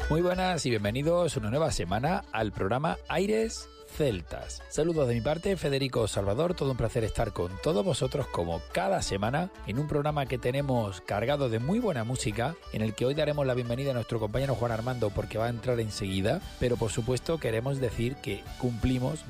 Muy buenas y bienvenidos una nueva semana al programa Aires Celtas. Saludos de mi parte, Federico Salvador, todo un placer estar con todos vosotros como cada semana en un programa que tenemos cargado de muy buena música, en el que hoy daremos la bienvenida a nuestro compañero Juan Armando porque va a entrar enseguida, pero por supuesto queremos decir que cumplimos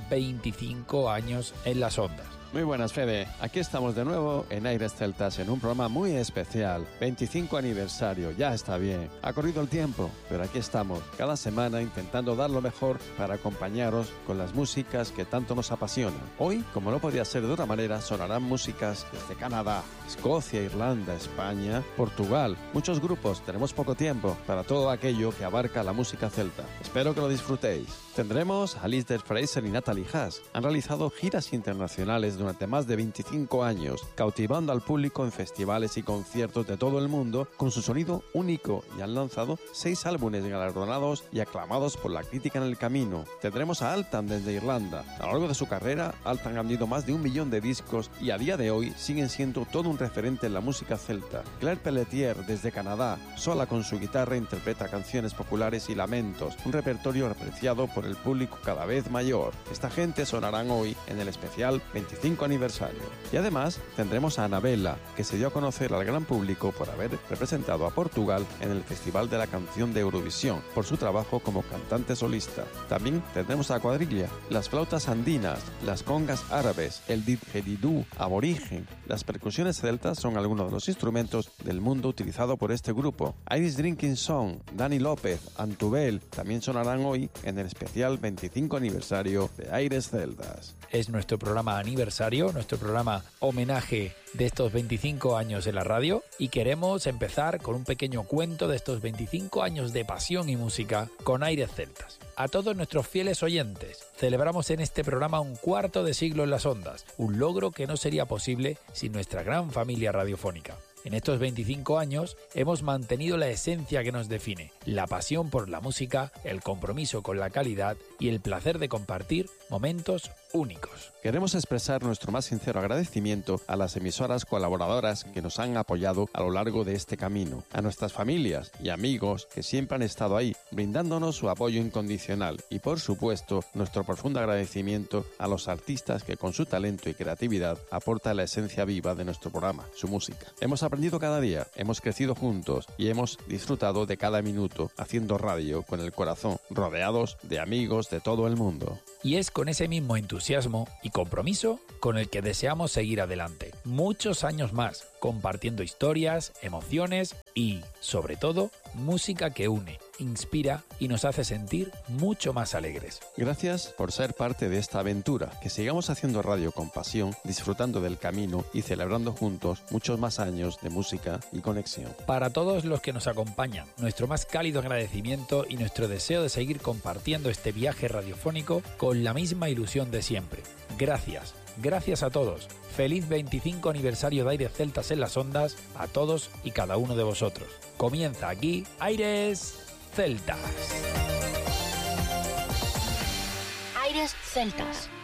25 años en las ondas. Muy buenas, Fede. Aquí estamos de nuevo en Aires Celtas en un programa muy especial. 25 aniversario, ya está bien. Ha corrido el tiempo, pero aquí estamos, cada semana intentando dar lo mejor para acompañaros con las músicas que tanto nos apasionan. Hoy, como no podía ser de otra manera, sonarán músicas desde Canadá, Escocia, Irlanda, España, Portugal. Muchos grupos, tenemos poco tiempo para todo aquello que abarca la música celta. Espero que lo disfrutéis. Tendremos a Lister Fraser y Natalie Haas. Han realizado giras internacionales durante más de 25 años, cautivando al público en festivales y conciertos de todo el mundo con su sonido único, y han lanzado 6 álbumes galardonados y aclamados por la crítica en el camino. Tendremos a Altan desde Irlanda. A lo largo de su carrera, Altan ha vendido más de 1 millón de discos y a día de hoy siguen siendo todo un referente en la música celta. Claire Pelletier desde Canadá, sola con su guitarra, interpreta canciones populares y lamentos, un repertorio apreciado por el público cada vez mayor. Esta gente sonarán hoy en el especial 25 aniversario. Y además tendremos a Anabela, que se dio a conocer al gran público por haber representado a Portugal en el Festival de la Canción de Eurovisión, por su trabajo como cantante solista. También tendremos a Cuadrilla, las flautas andinas, las congas árabes, el didgeridoo aborigen. Las percusiones celtas son algunos de los instrumentos del mundo utilizado por este grupo. Irish Drinking Song, Dani López, Antubel también sonarán hoy en el especial 25 aniversario de Aires Celtas. Es nuestro programa aniversario, nuestro programa homenaje de estos 25 años en la radio, y queremos empezar con un pequeño cuento de estos 25 años de pasión y música con Aires Celtas. A todos nuestros fieles oyentes, celebramos en este programa un cuarto de siglo en las ondas, un logro que no sería posible sin nuestra gran familia radiofónica. En estos 25 años hemos mantenido la esencia que nos define, la pasión por la música, el compromiso con la calidad y el placer de compartir momentos únicos. Queremos expresar nuestro más sincero agradecimiento a las emisoras colaboradoras que nos han apoyado a lo largo de este camino, a nuestras familias y amigos que siempre han estado ahí, brindándonos su apoyo incondicional, y por supuesto nuestro profundo agradecimiento a los artistas que con su talento y creatividad aportan la esencia viva de nuestro programa, su música. Hemos aprendido cada día, hemos crecido juntos y hemos disfrutado de cada minuto haciendo radio con el corazón, rodeados de amigos de todo el mundo. Y es con ese mismo entusiasmo y compromiso con el que deseamos seguir adelante, muchos años más, compartiendo historias, emociones y, sobre todo, música que une, inspira y nos hace sentir mucho más alegres. Gracias por ser parte de esta aventura, que sigamos haciendo radio con pasión, disfrutando del camino y celebrando juntos muchos más años de música y conexión. Para todos los que nos acompañan, nuestro más cálido agradecimiento y nuestro deseo de seguir compartiendo este viaje radiofónico con la misma ilusión de siempre. Gracias. Gracias a todos. Feliz 25 aniversario de Aires Celtas en las ondas a todos y cada uno de vosotros. Comienza aquí Aires Celtas. Aires Celtas.